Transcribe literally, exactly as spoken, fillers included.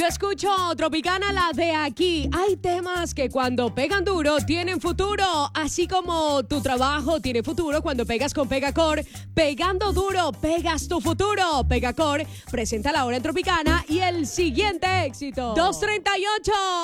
Yo escucho Tropicana, la de aquí. Hay temas que cuando pegan duro tienen futuro, así como tu trabajo tiene futuro cuando pegas con Pegacor. Pegando duro, pegas tu futuro. Pegacor presenta la hora en Tropicana y el siguiente éxito. dos treinta y ocho.